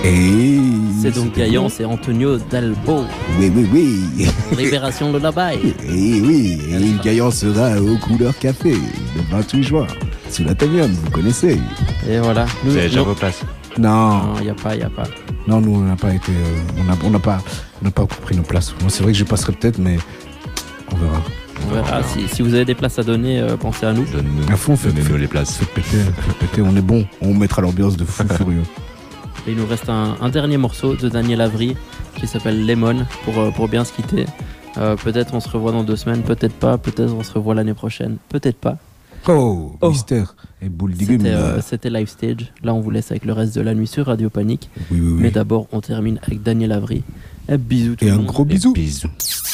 Et c'est donc gaillant, c'est Antonio Dalbo. Oui. Libération de la baille. Et oui, et Gaillan sera aux couleurs café le 28 juin. Sous la Tamium, vous connaissez. Et voilà. Vous avez déjà vos places? Non, il n'y a pas. non, nous on n'a pas été, on n'a pas encore pris nos places. Moi, c'est vrai que je passerai peut-être, mais on verra. On verra. Si vous avez des places à donner, pensez à nous. À fond, donnez-nous les places. Faites péter, on est bon. On mettra l'ambiance de fou furieux. Et il nous reste un dernier morceau de Daniel Avery qui s'appelle Lemon pour bien se quitter. Peut-être on se revoit dans 2 semaines, peut-être pas. Peut-être on se revoit l'année prochaine, peut-être pas. Oh. Mystère et boule d'igume. C'était Live Stage. Là, on vous laisse avec le reste de la nuit sur Radio Panique. Oui. Mais d'abord, on termine avec Daniel Avery. Bisous tout le monde. Et un gros bisou. Bisous.